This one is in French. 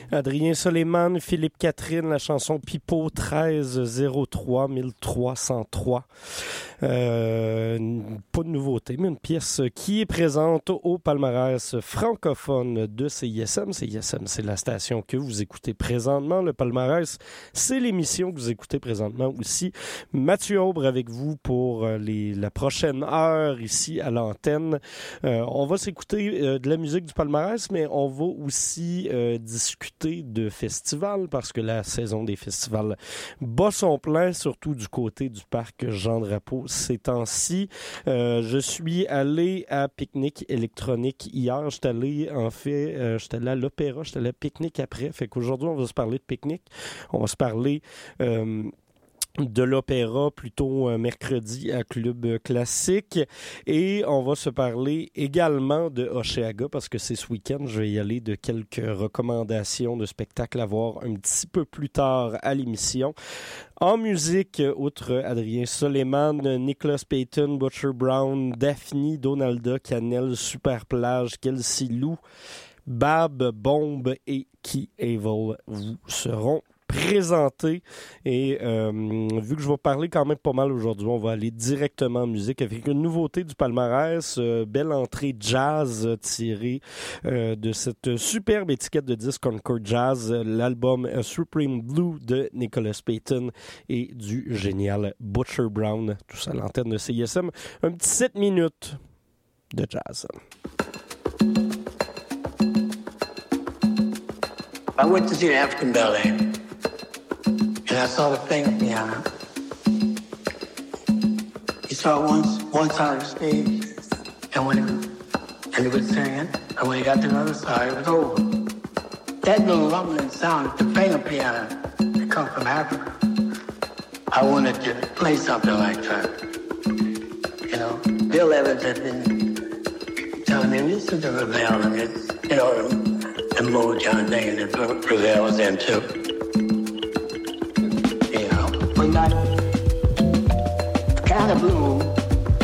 Adrien Soleiman, Philippe Catherine, la chanson Pipo 1303 1303. Pas de nouveauté, mais une pièce qui est présente au palmarès francophone de CISM. CISM, c'est la station que vous écoutez présentement. Le palmarès, c'est l'émission que vous écoutez présentement aussi. Mathieu Aubre avec vous pour la prochaine heure ici à l'antenne. On va s'écouter de la musique du palmarès, mais on va aussi discuter de festivals parce que la saison des festivals bat son plein, surtout du côté du parc Jean-Drapeau ces temps-ci. Je suis allé à Pique-Nique électronique hier. J'étais allé à l'opéra, j'étais allé à Pique-Nique après. Fait qu'aujourd'hui, on va se parler de Pique-Nique. On va se parler de l'opéra plutôt mercredi à Club Classique et on va se parler également de Hochelaga parce que c'est ce week-end, je vais y aller de quelques recommandations de spectacles à voir un petit peu plus tard à l'émission. En musique, outre Adrien Soleiman, Nicholas Payton, Butcher Brown, Daphne, Donalda, Canel, Superplage, Kelsey Lou, Bab, Bombe et Key Evil vous seront présenté et vu que je vais parler quand même pas mal aujourd'hui, on va aller directement en musique avec une nouveauté du palmarès, belle entrée jazz tirée de cette superbe étiquette de disque Concord Jazz, l'album Supreme Blue de Nicholas Payton et du génial Butcher Brown, tout ça à l'antenne de CISM, un petit 7 minutes de jazz. I went to see African Ballet. And I saw the famous piano. He saw one side of the stage, and he was singing, and when he got to the other side, it was over. That little rumbling sound, the finger piano, that comes from Africa. I wanted to play something like that. You know, Bill Evans had been telling me, listen to Ravel, and it's, you know, the Motown thing that Ravel was into. But not kind of blue.